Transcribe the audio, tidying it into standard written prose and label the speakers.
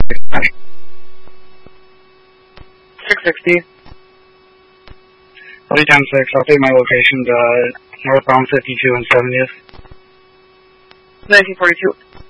Speaker 1: 660. LD 10-6, I'll take my location to northbound 52 and 70th.
Speaker 2: 1942.